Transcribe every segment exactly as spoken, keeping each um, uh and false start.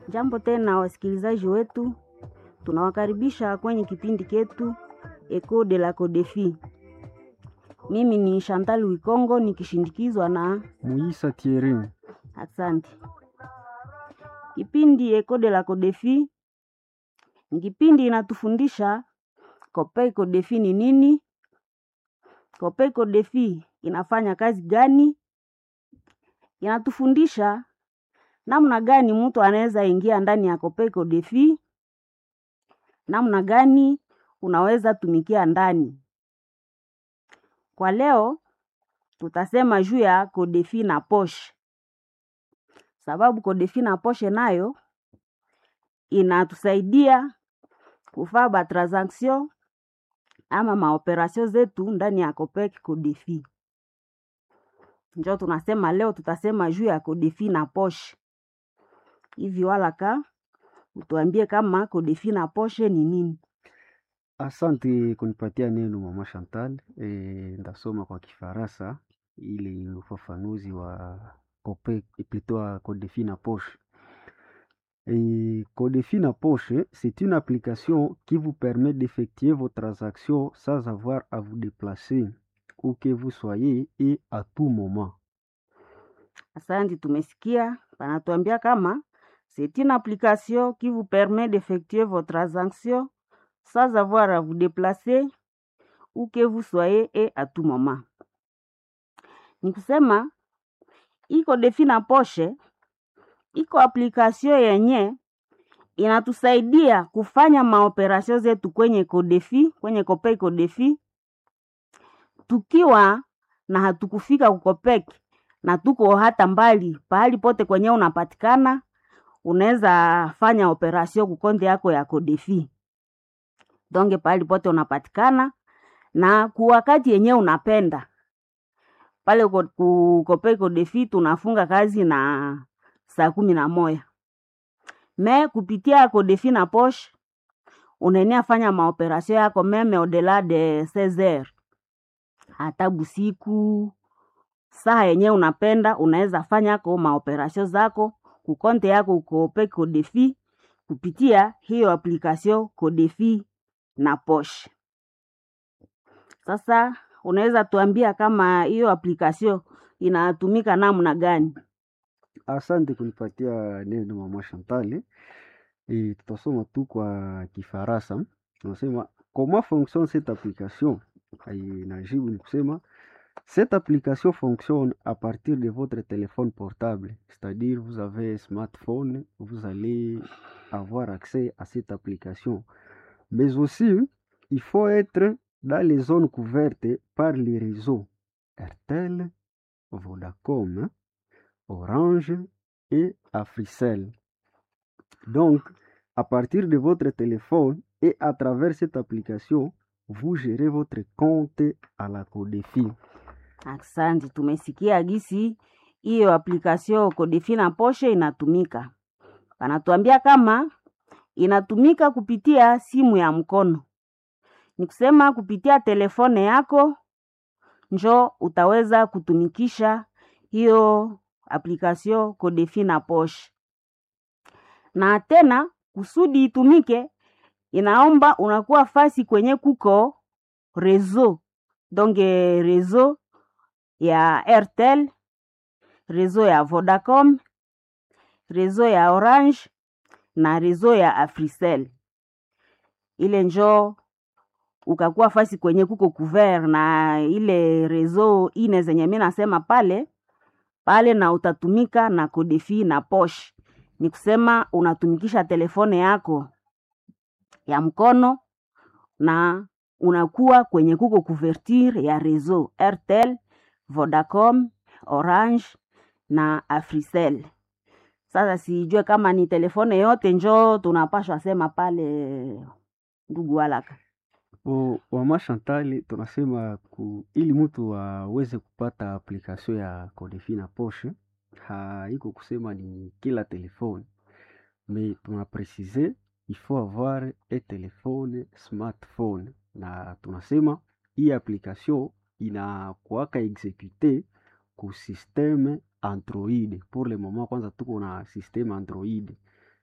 Jambo tena wasikilizaji wetu, tunawakaribisha kwenye kipindi ketu Eco de la Codefi. Mimi ni Chantal Wikongo nikishindikizwa na Muisa Thierry. Asante. Kipindi Eco de la Codefi ni kipindi inatufundisha Copec Codefi ni nini, Copec Codefi inafanya kazi gani, inatufundisha namna gani mtu anaweza ingia ndani ya Copec Codefi, namna gani unaweza tumikia ndani. Kwa leo tutasema juu ya Codefi na Poshe. Sababu Codefi na Poshe nayo inatusaidia kufanya ba transaction ama maoperasyon zetu ndani ya Copec Codefi. Njoo tunasema leo tutasema juu ya Codefi na Poshe. Hivi wala ka utuambie kama Codefi na Poshe ni nini? Asante kunipatia neno mama Chantal. E, ndasoma kwa Kifaransa ili ufafanuzi wa Copec plutôt Codefi na Poshe. Et Codefi na Poshe, c'est une application qui vous permet d'effectuer vos transactions sans avoir à vous déplacer où que vous soyez et à tout moment. Asante, tumesikia panatuambia kama c'est une application qui vous permet d'effectuer vos transactions sans avoir à vous déplacer où que vous soyez et à tout moment. Ni kusema hii Codefi na Poshe iko application yenye inatusaidia kufanya maoperasyon zetu kwenye Codefi, kwenye Copec Codefi, tukiwa na hatukufika kukopek na tuko hata mbali, pahali pote kwenye unapatikana, unaweza fanya operasyon kukonde yako ya Codefi. Donge pahali pote unapatikana na kuwakati yenye unapenda. Pale ku Copec Codefi tunafunga kazi na saa kumi na moja. Me kupitia Codefi na Poshe unenea fanya maoperasyon yako meme au-delà de seize heures. Hata busiku saa yenye unapenda unaweza fanya kwa maoperasyon zako kukonte yako Copec Codefi kupitia hiyo application Codefi na Poshe. Sasa unaweza tuambia kama hiyo application inatumika namna gani? Asante kunipatia neno mama Chantal. Et tutasoma tu kwa Kifaransa. Tunasema comment fonctionne cette application? Najibu ni kusema cette application fonctionne à partir de votre téléphone portable. C'est-à-dire vous avez un smartphone, vous allez avoir accès à cette application. Mais aussi, il faut être dans les zones couvertes par les réseaux Airtel, Vodacom, Orange et Africell. Donc, à partir de votre téléphone et à travers cette application, vous gérez votre compte à la Codefi. Asante, tumesikia gisi hiyo application Codefi na Poshe inatumika. Panatuambia kama inatumika kupitia simu ya mkono. Ni kusema kupitia telefone yako njo utaweza kutumikisha hiyo application Codefi na Poshe. Na tena kusudi itumike inaomba unakuwa fasi kwenye kuko rezo. Donge rezo ya Airtel, rezo ya Vodacom, rezo ya Orange na rezo ya Africell. Ile njo ukakuwa fasi kwenye kuko couvert na ile rezo ine zenye mimi nasema pale pale na utatumika na Codefi na Poshe. Ni kusema unatumikisha telefone yako ya mkono na unakuwa kwenye kuko couverture ya rezo Airtel, Vodacom, Orange na Africell. Sasa sijue kama ni telefone yote njo tunapashwa sema pale ndugu walaka. O mama Chantal, tunasema ku, ili mtu aweze kupata application ya Codefi na Poshe, haiko kusema ni kila telefone. Mais tunaprecise il faut avoir un téléphone smartphone. Na tunasema hii application inakuwaka execute ku systeme Android. Pour le moment kwanza tuko na systeme Android.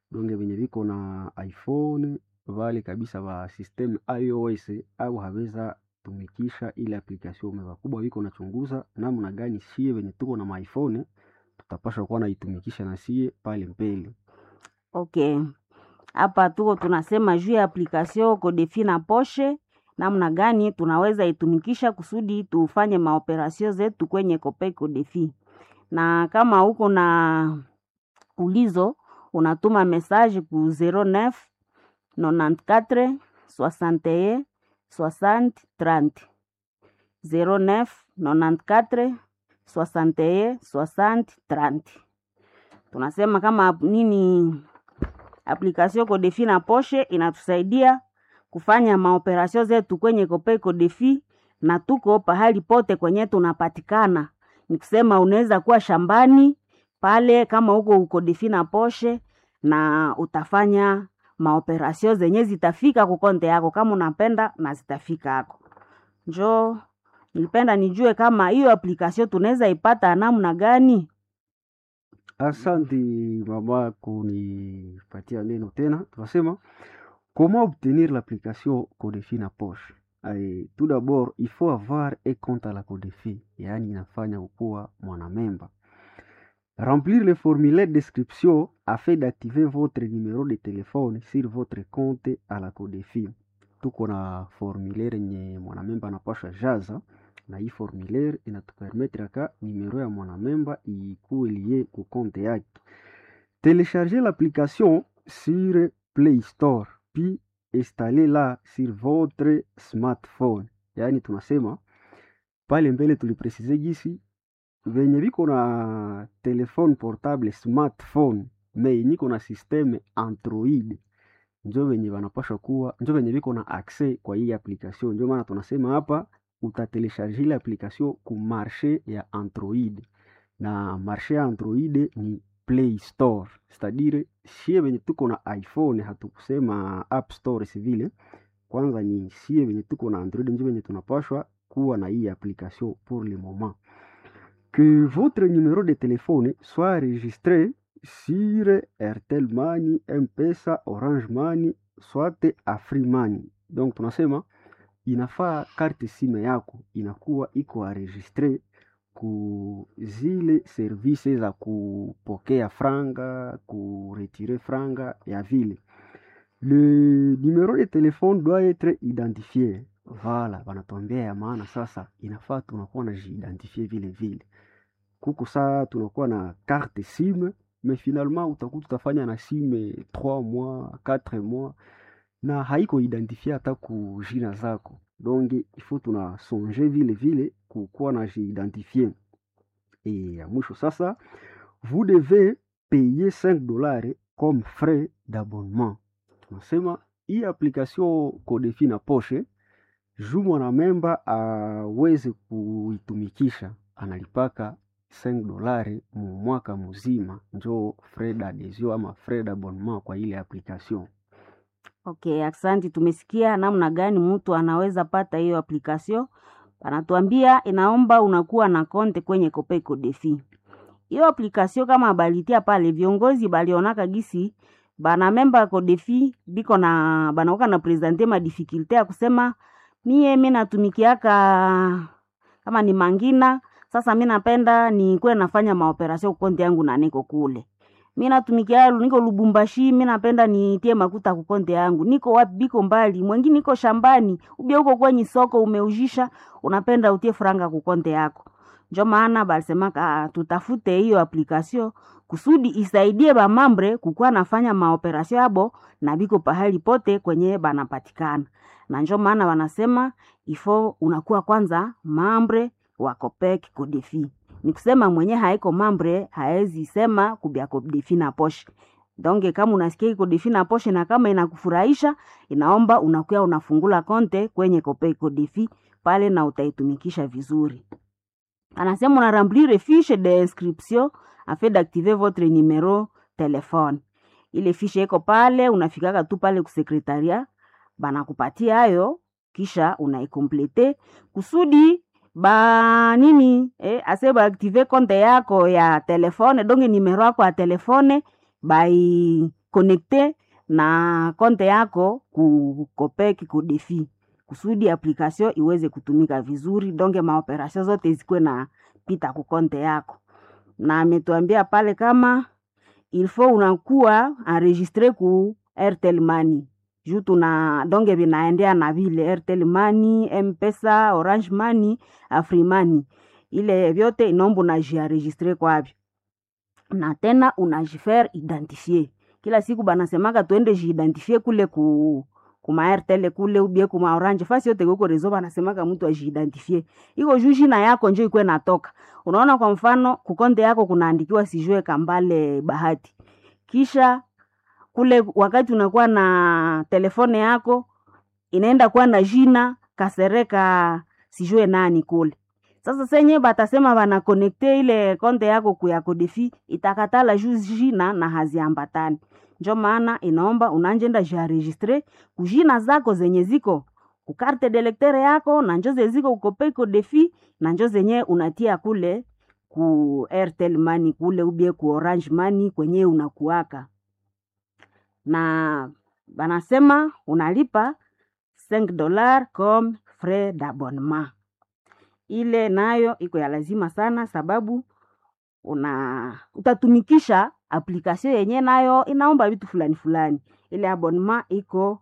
donge venye viko na iPhone vale kabisa va system iOS au haweza tumikisha ile application. Wakubwa viko nachunguza namna gani sie venye tuko na iPhone tutapaswa kuwa naitumikisha na sie pale mbele. Okay. Hapa tuko tunasema juu ya application Codefi na Poshe, namna gani tunaweza itumikisha kusudi tufanye maoperasio zetu kwenye Copec Codefi. Na kama uko na ulizo, unatuma message ku zero neuf nonante-quatre soixante et un soixante trente. zero neuf nonante-quatre soixante et un soixante trente. Tunasema kama nini application Codefi na Poshe inatusaidia kufanya maoperasio zetu kwenye Copec Codefi na tuko pahali pote kwenye tunapatikana. Nikisema unaweza kuwa shambani pale kama huko uko Codefi na Poshe na utafanya maoperasio zenye zitafika ku konte yako kama unapenda na zitafika yako. Njoo nilipenda nijue kama hiyo application tunaweza ipata namna gani? Asante mama kunipatia neno tena. Tunasema comment obtenir l'application Codefi na Poshe. Ay, tout d'abord il faut avoir un compte à la Codefi, yaani inafanya ukuwa mwanamemba. Remplir le formulaire d'inscription afin d'activer votre numéro de téléphone sur votre compte à la Codefi. Tuko na formulaire nye mwanamemba anapasha jaza, na hii formulaire inatupermettre ka numero ya mwanamemba ikuwe lié ku compte yake. Télécharger l'application sur Play Store puis installer-la sur votre smartphone. Yaani tunasema pale mbele tulipresize gisi venye viko na telefone portable smartphone me niko na systeme Android, njo venye wanapasha kuwa, njo venye viko na accès kwa hii application. Njo maana tunasema hapa utatelecharge ile application ku marché ya Android, na marché ya Android ni Play Store. C'est-à-dire sie venye tuko na iPhone hatukusema App Store civile, kwanza ni sie venye tuko na Android njo venye tunapashwa kuwa na hii application pour le moment. Que votre numéro de téléphone soit enregistré sur Airtel Money, M-Pesa, Orange Money, soit Afrimoney. Donc tunasema inafaa karte sime yako inakuwa iko enregistré ku zile service za kupokea franga, kuretire franga ya vile. Le numéro de téléphone doit être identifié. Voilà, wanatuambia ya maana sasa inafaa tunakuwa na jiidentifie vile vile. Kuko saa tunakuwa na carte SIM, mais finalement utakuta utafanya na SIM trois mois, quatre mois na haiko identifié hata ku jina zako. Donc il faut tunasonge vile vile kukuwa na jiidentifie. Et à mwisho sasa, vous devez payer cinq dollars comme frais d'abonnement. Tunasema hii application Codefi na Poshe, juu mwanamemba aweze kuitumikisha analipaka cinq dollars mu mwaka mzima, njo frais d'adhesion ama frais d'abonnement kwa ile application. Okay, asante. Tumesikia namna gani mtu anaweza pata hiyo application. Anatuambia inaomba unakuwa na konte kwenye Copec Codefi. Hiyo application kama balitia pale viongozi balionaka gisi bana memba Codefi biko na banaoka na presenter ma difficulté ya kusema mie mimi natumikiaka kama ni Mangina, sasa mimi napenda ni kwe nafanya maoperasyon konti yangu na niko kule. Mimi natumikia niko Lubumbashi, mimi napenda nitie makuta ku konti yangu. Niko wapi biko mbali, mwingine niko shambani, ubia huko kwenye soko umeujisha, unapenda utie franga ku konti yako. Ndio maana balisemaka tutafute hiyo application kusudi isaidie ba mambre kukuwa nafanya maoperasyon yabo na biko pahali pote kwenye banapatikana. Na ndio maana wanasema ifo unakuwa kwanza mambre wa Copec Codefi. Nikusema mwenye haiko mambre haezi sema kubia Codefi na Poshe. Donge kama unasikia Codefi na Poshe na kama inakufurahisha, inaomba unakuwa unafungula konte kwenye Copec Codefi pale na utaitumikisha vizuri. Anasema una remplir fiche d'inscription afin d'activer votre numéro téléphone. Ile fiche iko pale, unafikaka tu pale ku secretariat, banakupatia hayo kisha unaikomplete kusudi ba nini eh aseba activer konte yako ya telefone, donge numero yako ya telefone bai connecte na konte yako ku Copec ku Defi kusudi application iweze kutumika vizuri, donge maoperation zote zikuwe na pita ku konte yako. Na ametuambia pale kama il faut unakuwa enregistré ku Airtel Money. Juu tuna donge vinaendea na vile Airtel Money, M-Pesa, Orange Money, Afrimani. Ile vyote inombo unajienregistre kwavyo. Na tena unajifaire identifier. Kila siku banasemaka tuende jiidentifier kule ku kuma Airtel kule ubie kuma Orange. Fasi yote kuko rezo banasemaka mtu ajiidentifier. Iko juu jina yako njo ikuwe natoka. Unaona kwa mfano kukonde yako kunaandikiwa sijue Kambale Bahati. Kisha kule wakati unakuwa na telefone yako inaenda kuwa na jina Kasereka sijue nani kule. Sasa senye batasema bana connecte ile konte yako ku ya Codefi itakatala juu jina na haziambatani. Njo maana inaomba unanjenda jienregistre kujina zako zenye ziko ku carte de lecteur yako na njo zeziko ku Copec Codefi na njo zenye unatia kule ku Airtel Money kule ubie ku Orange Money kwenye unakuaka. Na banasema unalipa cinq dollars comme frais d'abonnement. Ile nayo iko ya lazima sana sababu una utatumikisha application yenye nayo inaomba vitu fulani fulani. Ile abonnement iko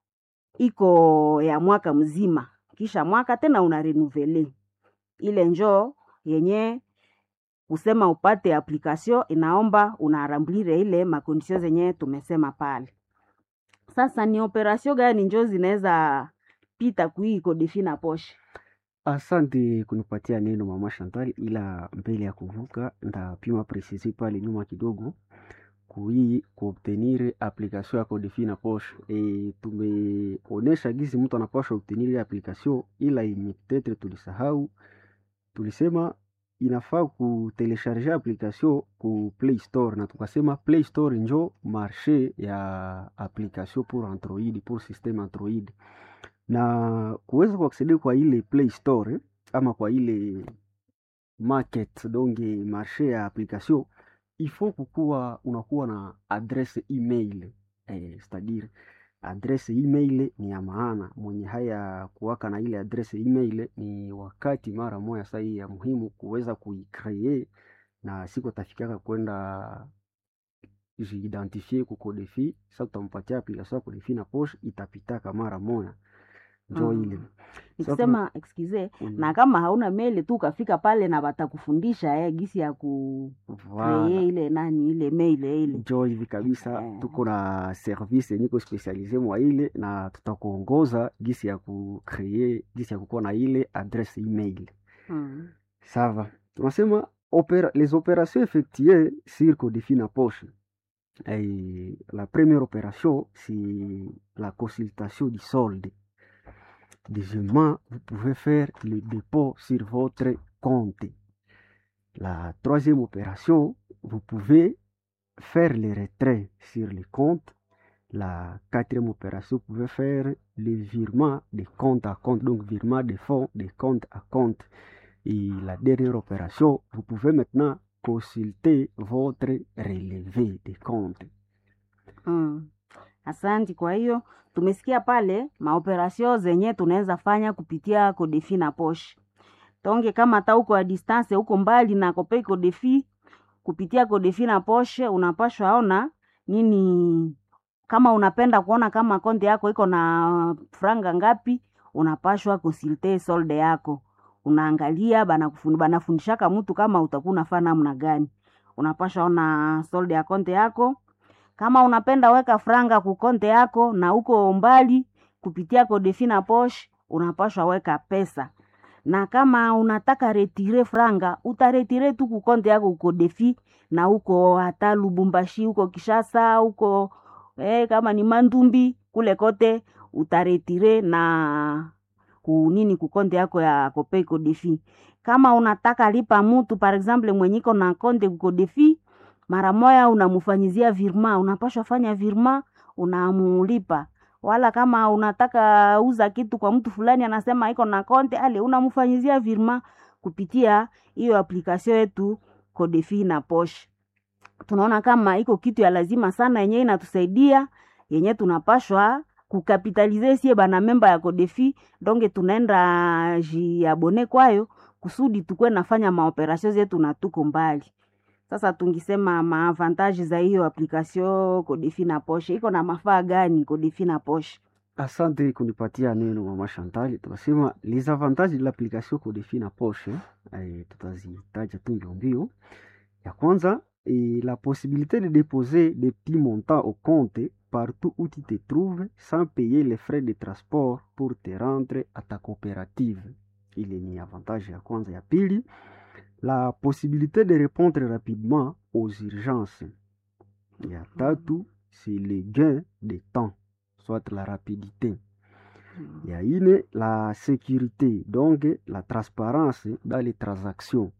iko ya mwaka mzima. Kisha mwaka tena una renouveler. Ile njo yenye kusema upate application inaomba unaramblire ile makondisio zenye tumesema pale. Sasa ni operation gani njo zinaweza pita kui Codefi na Poshe? Asante kunipatia neno mama Chantal, ila mbele ya kuvuka ndapima precise pale nyuma kidogo kui kuobtenir application ya Codefi na Poshe. E, tumeonesha gizi mtu anapaswa obtenir application, ila imetetre tulisahau. Tulisema inafaa kutelecharger application ku Play Store, na tukasema Play Store njo marché ya application pour Android, pour système Android. Na kuweza kuacceder kwa ile Play Store ama kwa ile market donge marché ya application, il faut kukuwa unakuwa na adresse email. Eh, c'est-à-dire adresse email ni ya maana. Mwenye haya kuwaka na ile adresse email ni wakati mara moja sasa ya muhimu kuweza kuicreate, na siku tafikaka kwenda jiidentifier ku Codefi. Sasa tutampatia application ya Codefi na Poshe itapitaka mara moja. Njo ile. Nikisema excuse mm. Na kama hauna mail tu ukafika pale na batakufundisha eh gisi ya ku create ile nani ile mail ile. Njo hivi kabisa eh. Tuko na service niko specialize mwa ile na tutakuongoza gisi ya ku create, gisi ya kukuwa na ile adresse email. Mm. Sava. Tunasema opera, les opérations effectuées sur Codefi na Poshe. Et la première opération c'est la consultation du solde. Deuxièmement, vous pouvez faire le dépôt sur votre compte. La troisième opération, vous pouvez faire le retrait sur le compte. La quatrième opération, vous pouvez faire le virement de compte à compte, donc virement de fonds de compte à compte. Et la dernière opération, vous pouvez maintenant consulter votre relevé de compte. Mm. Asante. Kwa hiyo tumesikia pale maoperasyon zenye tunaweza fanya kupitia Codefi na Poshe. Tonge kama hata uko a distance uko mbali na Copec Codefi, kupitia Codefi na Poshe unapashwa ona nini. Kama unapenda kuona kama konti yako iko na franga ngapi, unapashwa consulter solde yako. Unaangalia banakufundisha banafundishaka mtu kama utakuwa unafanya namna gani. Unapashwa ona solde ya konti yako. Kama unapenda weka franga ku konte yako na uko mbali, kupitia Codefi na Poshe unapashwa weka pesa. Na kama unataka retire franga, utaretire tu ku konte yako ku Codefi, na uko hata Lubumbashi, uko Kishasa, uko eh, kama ni Mandumbi kule kote utaretire na ku nini ku konte yako ya Copec Codefi. Kama unataka lipa mtu par exemple mwenyiko na konte ku Codefi, mara moja unamufanyizia virma, unapashwa fanya virma, unamulipa. Wala kama unataka uza kitu kwa mtu fulani anasema iko na konte, ale unamufanyizia virma kupitia hiyo application yetu Codefi na Poshe. tunaona kama iko kitu ya lazima sana yenye inatusaidia, yenye tunapashwa kukapitalize sie bana memba ya Codefi. Donge tunaenda jiabone kwayo kusudi tukwe nafanya maoperasyon zetu na tuko mbali. Sasa tungisema maavantage za hiyo application Codefi na Poshe, iko na mafaa gani Codefi na Poshe? Asante kunipatia neno mama Chantal. Tunasema les avantages de l'application Codefi na Poshe, eh, tutazitaja tu mbio mbio. Ya kwanza, et la possibilité de déposer des petits montants au compte partout où tu te trouves sans payer les frais de transport pour te rendre à ta coopérative. Il est avantage ya kwanza. Ya pili, la possibilité de répondre rapidement aux urgences. Ya tatu, c'est le gain de temps, soit la rapidité. Ya ine, la sécurité, donc la transparence dans les transactions.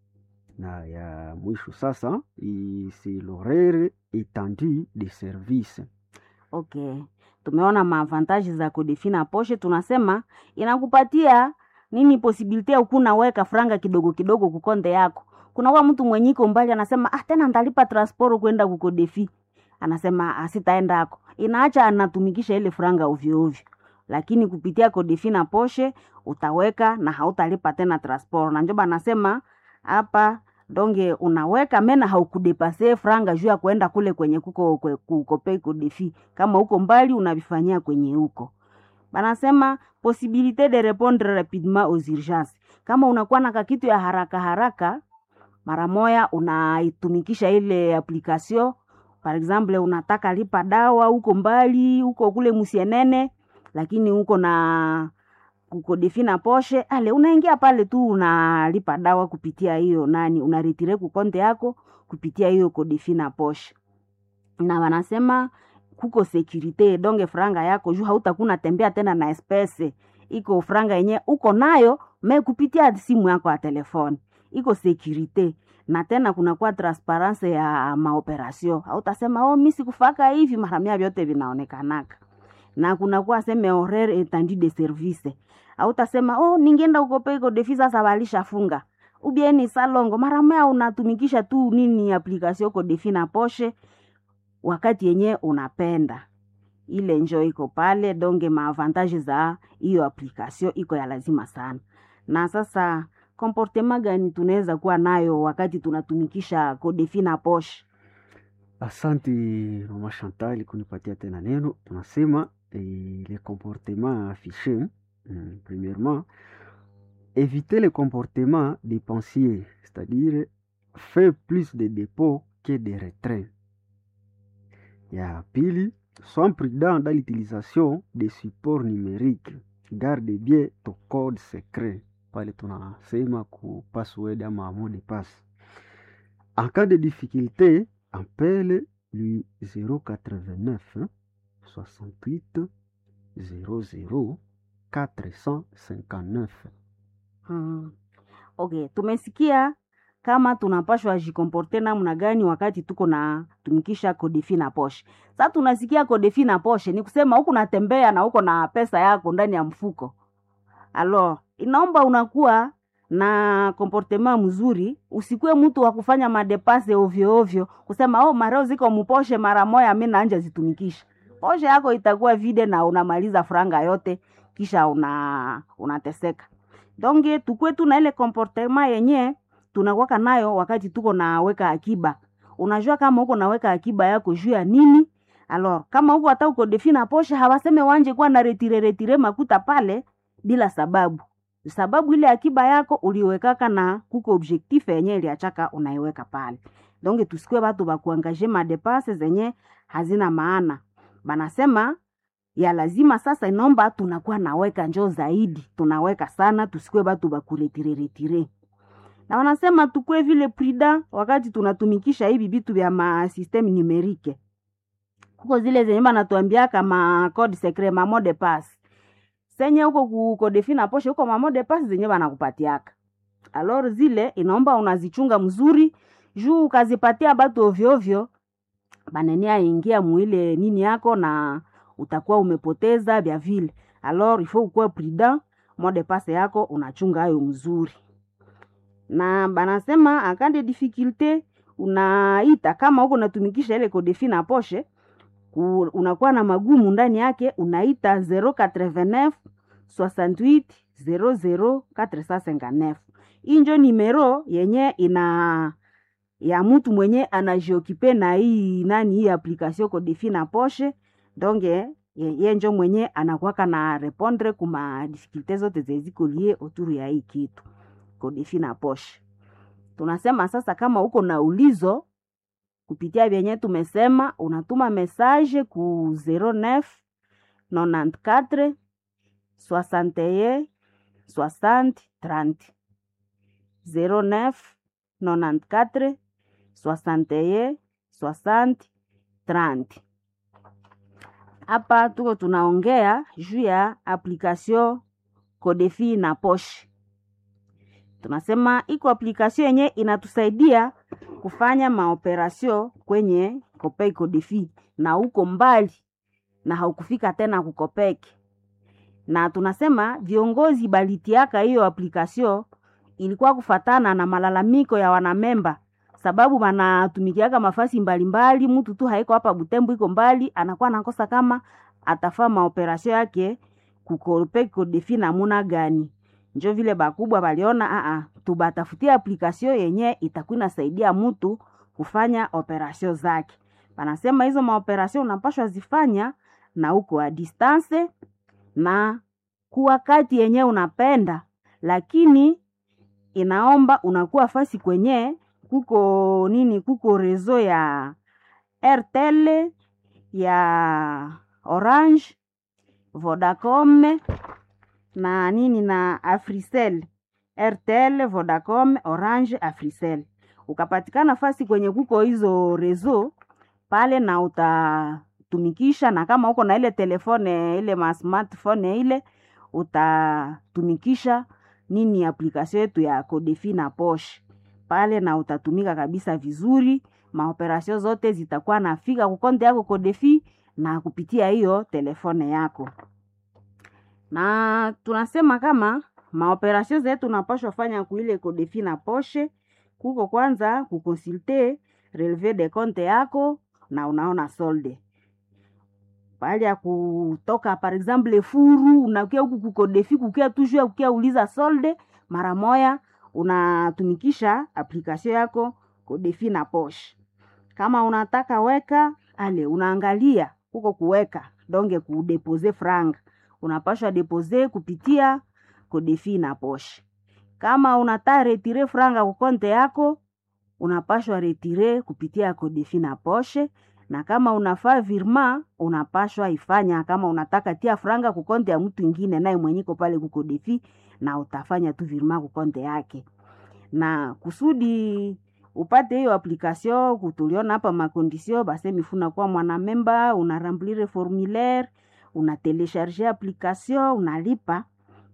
Na ya mwisho sasa, c'est l'horaire étendu des services. Okay, tumeona maavantaji za Codefi na Poshe. Tunasema inakupatia nini posibilite ya kuna weka franga kidogo kidogo kukonde yako. Kuna wa mtu mwenyiko mbali anasema ah, tena ndalipa transport kwenda ku Codefi, anasema asitaenda hako, inaacha anatumikisha ile franga ovyo ovyo. Lakini kupitia Codefi na Poshe utaweka na hautalipa tena transport. Na njoba anasema hapa donge unaweka mena haukudepase franga juu ya kuenda kule kwenye kuko kukopei Codefi. Kama uko mbali unavifanyia kwenye huko. Banasema possibilité de répondre rapidement aux urgences. Kama unakuwa na kakitu ya haraka haraka, mara moya unaitumikisha ile application. Par exemple, unataka lipa dawa uko mbali, uko kule Musienene, lakini uko na Codefi na Poshe, ale unaingia pale tu unalipa dawa kupitia hiyo nani, unaretire ku konte yako kupitia hiyo Codefi na Poshe. Na wanasema kuko security, donge franga yako juu hautakuna tembea tena na espese. Iko franga yenye uko nayo me kupitia simu yako ya telefoni. Iko security. Na tena kuna kwa transparence ya maoperasyon. Hautasema oh mimi sikufaka hivi, mara mia vyote vinaonekanaka. Na kuna kwa sema horaire étendu de service. Hautasema oh ningeenda ukopei Codefi sasa walisha funga. Ubieni salongo, mara mia unatumikisha tu nini application Codefi na Poshe wakati yenye unapenda. Ile njoo iko pale, donge maavantage za hiyo application iko ya lazima sana. Na sasa comportement gani tunaweza kuwa nayo wakati tunatumikisha Codefi na Poshe? Asante mama Chantal kunipatia tena neno. Tunasema eh, les comportements affichés. Hmm, premièrement, éviter les comportements dépensiers, c'est-à-dire faire plus de dépôts que de retraits. Ya pili, sois prudent dans l'utilisation des supports numériques. Garde bien ton code secret. Pale tunasema ku password ama mot de passe. En cas de difficulté, appelle le zéro quatre-vingt-neuf soixante-huit zéro zéro quatre cent cinquante-neuf. Hmm. Okay, tumesikia kama tunapashwa jikomporte namna gani wakati tuko na tumikisha Codefi na Poshe. Sasa tunasikia Codefi na Poshe ni kusema huko natembea na huko na pesa yako ndani ya mfuko. Alors, inaomba unakuwa na comportement mzuri, usikue mtu wa kufanya madepase ovyo ovyo, kusema oh mareo ziko muposhe mara moya mimi naanja zitumikisha. Poshe yako itakuwa vide na unamaliza franga yote kisha una unateseka. Donge tukue tu na ile comportement yenye tunakuwa nayo wakati tuko na weka akiba. Unajua kama uko naweka akiba yako juu ya nini? Alors, kama uko hata uko Codefi na Poshe hawaseme wanje kwa na retire retire makuta pale bila sababu. Sababu ile akiba yako uliwekaka na kuko objectif yenye iliachaka unaiweka pale. Donge tusikwe watu ba kuangaje madepenses zenye hazina maana. Banasema ya lazima sasa inomba tunakuwa naweka njoo zaidi. Tunaweka sana, tusikwe watu ba kuretire retire. Na wanasema tukue vile prida wakati tunatumikisha hivi vitu vya ma system numerique. Kuko zile zenye banatuambia kama code secret, ma mot de passe. Senye huko ku Codefi na Poshe huko ma mot de passe zenye banakupatiaka. Alors zile inaomba unazichunga mzuri, juu ukazipatia batu ovyo ovyo banenia ingia muile nini yako na utakuwa umepoteza vya vile. Alors il faut kuwa prudent, mot de passe yako unachunga hayo mzuri. Na banasema akande difficulté unaita kama huko unatumikisha ile Codefi na poshe, ku- unakuwa na magumu ndani yake, unaita zero neuf soixante-huit zero zero quatre cent cinquante-neuf. Hii njo nimero yenye ina ya mtu mwenye anajiokipe na hii nani hii application Codefi na poshe, donge ye ye njo mwenye anakuwaka na repondre kuma difficulté zote zeziko lie autour ya hii kitu Codefi na poshe. Tunasema sasa kama uko na ulizo kupitia vyenye tumesema, unatuma message ku zero neuf nonante-quatre soixante et un soixante trente zero neuf nonante-quatre soixante et un soixante trente. Hapa tuko tunaongea juu ya application Codefi na poshe. Tunasema iko application yenye inatusaidia kufanya maoperasyon kwenye Copec Codefi na uko mbali na haukufika tena kukopeki. Na tunasema viongozi balitiaka hiyo application ilikuwa kufatana na malalamiko ya wanamemba, sababu banatumikiaka mafasi mbalimbali, mtu tu haiko hapa Butembo iko mbali, anakuwa nakosa kama atafaa maoperasyon yake ku Copec Codefi namuna gani. Njo vile bakubwa baliona a a tubatafutia application yenye itakuwa inasaidia mtu kufanya operasyon zake. Banasema hizo maoperasyon unapashwa zifanya na uko a distance na kwa wakati yenye unapenda, lakini inaomba unakuwa fasi kwenye kuko nini, kuko rezo ya Airtel, ya Orange, Vodacom na nini na Africell. Airtel, Vodacom, Orange, Africell. Ukapatikana fasi kwenye kuko hizo rezo pale na utatumikisha, na kama uko na ile telefone ile ma smartphone ile utatumikisha nini application yetu ya Codefi na poshe pale, na utatumika kabisa vizuri. Maoperasyon zote zitakuwa nafika kukonde yako Codefi na kupitia hiyo telefone yako. Na tunasema kama maoperasyon zetu tunapaswa fanya kuile Codefi na poshe, kuko kwanza kukonsulte relevé de compte yako na unaona solde. Pale ya kutoka par exemple furu, unakia huku ku Codefi kukia tujua kukia uliza solde, mara moya unatumikisha application yako Codefi na poshe. Kama unataka weka, ale unaangalia kuko kuweka, donge kudepose franga, unapashwa depose kupitia Codefi na poshe. Kama unataka retire franga ku konte yako, unapashwa retire kupitia Codefi na poshe. Na kama unafaa virma, unapashwa ifanya kama unataka tia franga ku konte ya mtu mwingine naye mwenyiko pale ku Codefi, na utafanya tu virma ku konte yake. Na kusudi upate hiyo application, kutuliona hapa makondisyon, base mifuna kwa mwanamemba, unaramblire formulaire, unatelecharge application, unalipa.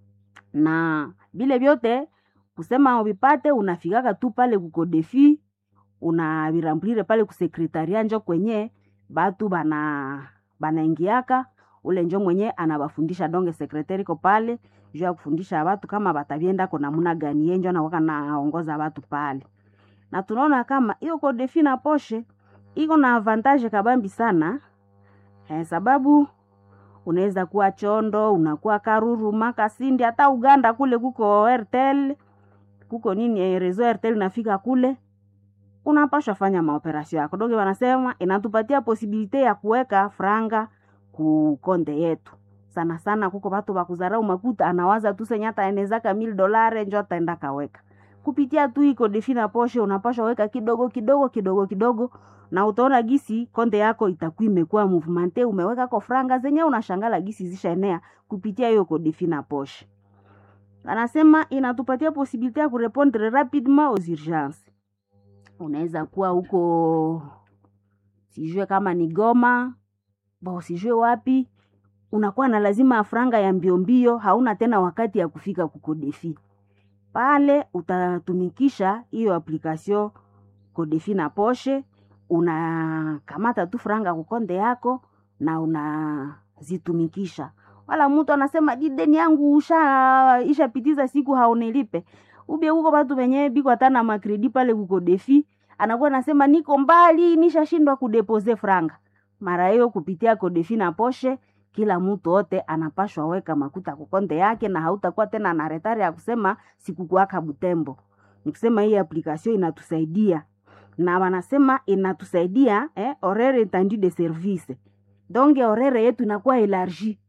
Na bile vyote kusema ubipate, unafikaka tu pale ku Codefi, unaviramblire pale ku sekretaria njo kwenye batu bana banaingiaka, ule njo mwenye anabafundisha, donge sekretari ko pale juu ya kufundisha watu kama batavienda kwa namuna gani, yenjo na waka naongoza watu pale. Na tunaona kama hiyo Codefi na poshe iko na avantage kabambi sana, eh, sababu unaweza kuwa Chondo, unakuwa Karuru, Makasindi, hata Uganda kule kuko Airtel, kuko nini rezo Airtel nafika kule, unapaswa fanya maoperasyon yako. Donge wanasema inatupatia posibilite ya kuweka franga ku konde yetu. Sana sana kuko watu bakuzarau makuta, anawaza tu senyata enezaka mil dolare njo ataenda kaweka. Kupitia tu iko Codefi na poshe unapaswa weka kidogo kidogo kidogo kidogo, na utaona gisi konde yako itakuwa imekuwa movemente, umeweka kwa franga zenye unashangala gisi zishaenea kupitia hiyo Codefi na poshe. Anasema inatupatia posibilite ya kurepondre rapidement aux urgences. Unaweza kuwa huko sijue kama ni Goma, bo sijue wapi, unakuwa na lazima franga ya mbio mbio, hauna tena wakati ya kufika ku Codefi. Pale utatumikisha hiyo application Codefi na poshe, unakamata tu franga kukonde yako na unazitumikisha. Wala mtu anasema deni yangu usha isha pitiza siku haonelipe. Ube huko watu wenye biko hata na makredi pale ku Codefi, anakuwa nasema niko mbali, nishashindwa kudepose franga. Mara hiyo kupitia Codefi na poshe, kila mtu wote anapashwa weka makuta kukonde yake, na hautakuwa tena na retari ya kusema sikukuaka Butembo. Nikisema hii application inatusaidia, na wanasema inatusaidia eh, horaire étendue de service. Donc horaire yetu inakuwa elargi.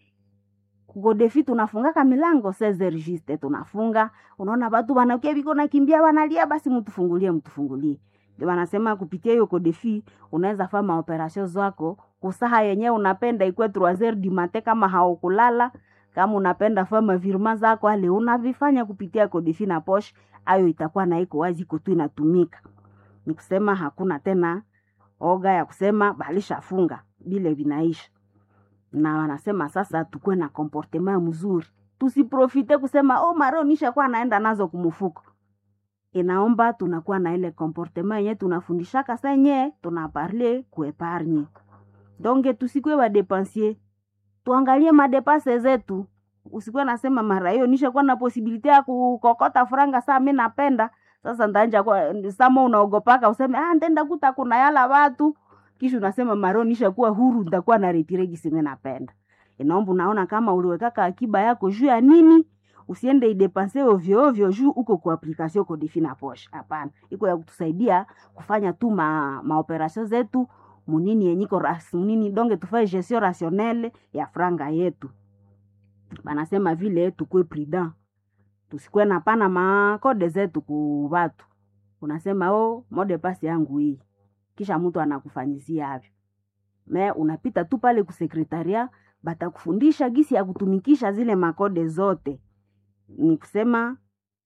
Codefi tunafungaka milango seize heures juste tunafunga. Unaona watu wanakia biko na kimbia wanalia, basi mtufungulie mtufungulie. Ndio wanasema kupitia hiyo Codefi unaweza fanya operation zako kusaha yenyewe unapenda, ikuwe trois heures du matin kama haukulala. Kama unapenda fanya virement zako ale unavifanya kupitia Codefi na poshe, ayo itakuwa na iko wazi kutu inatumika. Nikusema hakuna tena oga ya kusema balisha funga bile vinaisha. Na wanasema sasa tukue na comportement mzuri, tusiprofite kusema oh maro nisha kwa naenda nazo kumufuko. Inaomba tunakuwa na ile comportement yenye tunafundishaka senye tunaparler kuepargne. Donge tusikwe wa dépensier, tuangalie madepense zetu. Usikwe nasema mara hiyo nisha kwa na possibility ya kukokota franga saa mimi napenda. Sasa ndanja kwa sama unaogopaka useme ah ndenda kuta kuna yala watu, kisha unasema maro nisha kuwa huru nitakuwa na retiregi sime napenda. Inaomba unaona kama uliweka akiba yako juu ya nini, usiende idepense ovyo ovyo juu uko kwa application Codefi na poshe. Hapana, iko ya kutusaidia kufanya tu ma, ma operation zetu munini yenyiko rasmi nini, donge tufanye gestion rationnelle ya franga yetu. Banasema vile tukue prudent, tusikwe na pana makode zetu ku watu. Unasema oh mode pasi yangu hii, kisha mtu anakufanyizia hapo. Me unapita tu pale ku secretariat, batakufundisha gisi ya kutumikisha zile makode zote. Ni kusema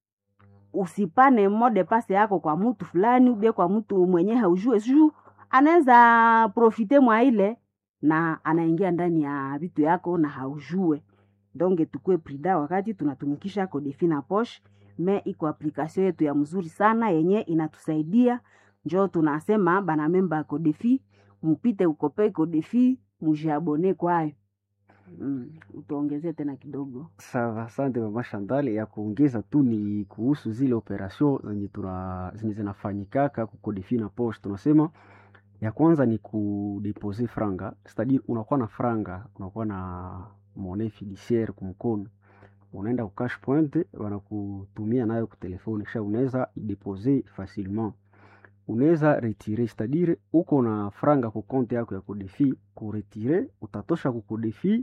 usipane mode pasi yako kwa mtu fulani ube kwa mtu mwenye haujue juu anaweza profite mwa ile na anaingia ndani ya vitu yako na haujue. Donge tukue prida wakati tunatumikisha Codefi na poshe. Me iko application yetu ya mzuri sana yenye inatusaidia. Njoo tunasema bana memba Codefi mpite ukope Codefi mujiabone kwayo. Mm, utaongezea tena kidogo. Sawa, asante mama Chantal. Ya kuongeza tu ni kuhusu zile operation zenye tuna zenye zinafanyikaka ku Codefi na poshe. Tunasema ya kwanza ni kudeposer franga, c'est-à-dire unakuwa na franga, unakuwa na monnaie fiduciaire kumkono, unaenda ku cash point wanakutumia nayo ku telefoni, kisha unaweza deposer facilement. Unaweza retirer, c'est-à-dire uko na franga ku compte yako ya Codefi, ku retirer utatosha ku Codefi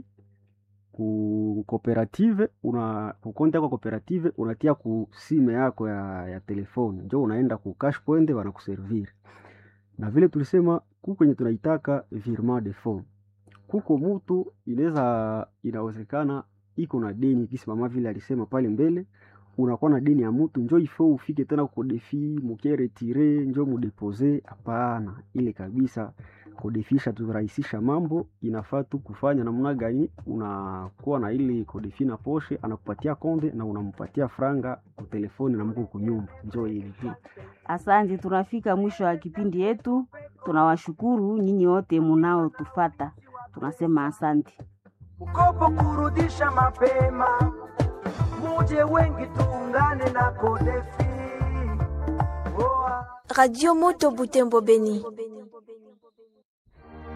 ku cooperative, una ku compte yako cooperative unatia ku simu yako ya, ya telefoni, ndio unaenda ku cash point wanakuservir. Na vile tulisema kuko kwenye tunaitaka virement de fonds. Kuko mtu inaweza inawezekana iko na deni, kisi mama vile alisema pale mbele, unakuwa na deni ya mtu, njoo ifo ufike tena ku Codefi mukie retire njoo mudeposer. Hapana, ile kabisa Codefi turahisisha mambo. Inafaa tu kufanya namna gani, unakuwa na ile Codefi na poshe, anakupatia konde na unampatia franga kwa telefoni na mko kunyumba. Njoo ile tu. Asante, tunafika mwisho wa kipindi yetu. Tunawashukuru nyinyi wote munao tufata. Tunasema asante. Ukopo kurudisha mapema, muje wengi tuungane na Codefi. Radio Moto Butembo Beni.